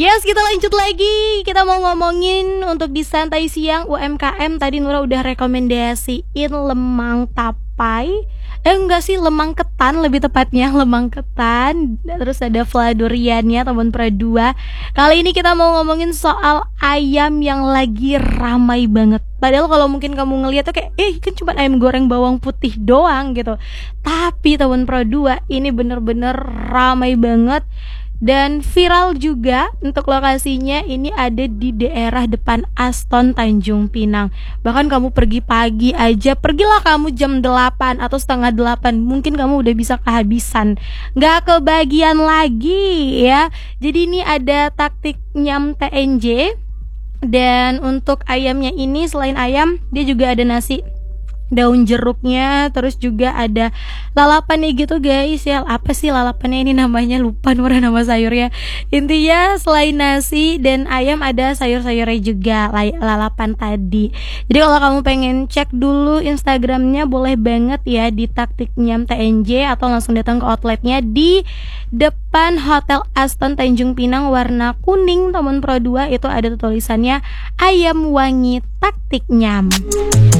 Yes, kita lanjut lagi. Kita mau ngomongin untuk di santai siang UMKM. Tadi Nura udah rekomendasiin lemang tapai. Enggak sih, lemang ketan lebih tepatnya, lemang ketan. Terus ada fla duriannya, teman Pra 2. Kali ini kita mau ngomongin soal ayam yang lagi ramai banget. Padahal kalau mungkin kamu ngeliat tuh kayak, kan cuma ayam goreng bawang putih doang gitu. Tapi teman Pro 2 ini bener-bener ramai banget. Dan viral juga untuk lokasinya, ini ada di daerah depan Aston Tanjung Pinang. Bahkan kamu pergi pagi aja, pergilah kamu jam 8 atau setengah 8, mungkin kamu udah bisa kehabisan, gak kebagian lagi ya. Jadi ini ada taktik nyam TNJ. Dan untuk ayamnya ini selain ayam, dia juga ada nasi, daun jeruknya, terus juga ada lalapannya gitu guys ya. Apa sih lalapannya ini namanya, lupa Nura nama sayurnya. Intinya selain nasi dan ayam ada sayur-sayurnya juga, lalapan tadi. Jadi kalau kamu pengen cek dulu Instagramnya boleh banget ya di Taktik Nyam TNJ, atau langsung datang ke outletnya di depan Hotel Aston Tanjung Pinang warna kuning teman Pro 2. Itu ada tulisannya ayam wangi Taktik Nyam.